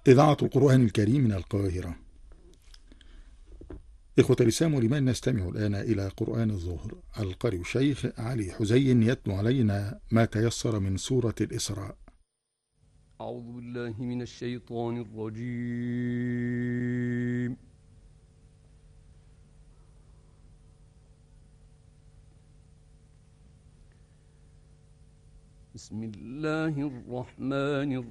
إذاعة القرآن الكريم من القاهرة. إخوة الإسلام والإيمان، نستمع الآن إلى قرآن الظهر. القارئ الشيخ علي حزين يتلو علينا ما تيسر من سورة الإسراء. أعوذ بالله من الشيطان الرجيم. بسم الله الرحمن